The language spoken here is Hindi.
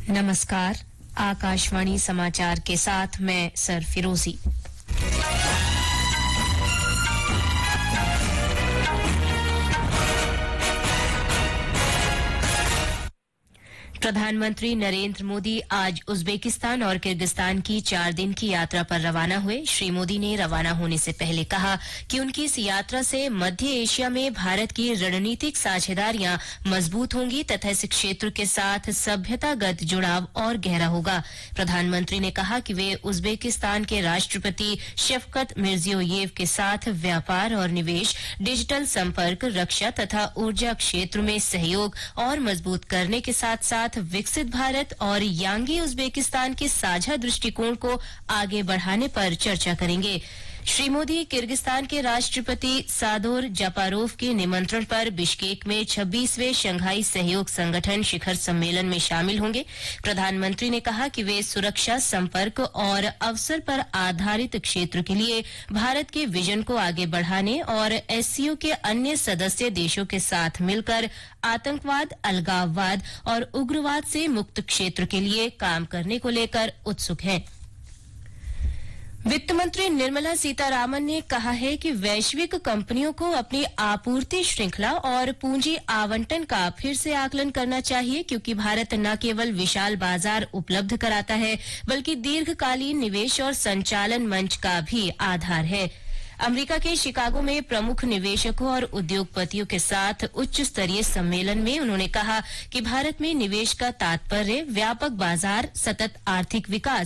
नमस्कार। आकाशवाणी समाचार के साथ मैं सर फिरोजी। प्रधानमंत्री नरेंद्र मोदी आज उज्बेकिस्तान और किर्गिस्तान की 4 दिन की यात्रा पर रवाना हुए। श्री मोदी ने रवाना होने से पहले कहा कि उनकी इस यात्रा से मध्य एशिया में भारत की रणनीतिक साझेदारियां मजबूत होंगी तथा इस क्षेत्र के साथ सभ्यतागत जुड़ाव और गहरा होगा। प्रधानमंत्री ने कहा कि वे उज्बेकिस्तान के राष्ट्रपति शफकत मिर्जियोयेव के साथ व्यापार और निवेश, डिजिटल संपर्क, रक्षा तथा ऊर्जा क्षेत्र में सहयोग और मजबूत करने के साथ-साथ विकसित भारत और यांगी उज्बेकिस्तान के साझा दृष्टिकोण को आगे बढ़ाने पर चर्चा करेंगे। श्री मोदी किर्गिस्तान के राष्ट्रपति सादोर जापारोव के निमंत्रण पर बिश्केक में 26वें शंघाई सहयोग संगठन शिखर सम्मेलन में शामिल होंगे। प्रधानमंत्री ने कहा कि वे सुरक्षा, संपर्क और अवसर पर आधारित क्षेत्र के लिए भारत के विजन को आगे बढ़ाने और एससीओ के अन्य सदस्य देशों के साथ मिलकर आतंकवाद, अलगाववाद और उग्रवाद से मुक्त क्षेत्र के लिए काम करने को लेकर उत्सुक हैं। वित्त मंत्री निर्मला सीतारामन ने कहा है कि वैश्विक कंपनियों को अपनी आपूर्ति श्रृंखला और पूंजी आवंटन का फिर से आकलन करना चाहिए, क्योंकि भारत न केवल विशाल बाजार उपलब्ध कराता है बल्कि दीर्घकालीन निवेश और संचालन मंच का भी आधार है। अमेरिका के शिकागो में प्रमुख निवेशकों और उद्योगपतियों के साथ उच्च स्तरीय सम्मेलन में उन्होंने कहा कि भारत में निवेश का तात्पर्य व्यापक बाजार, सतत आर्थिक विकास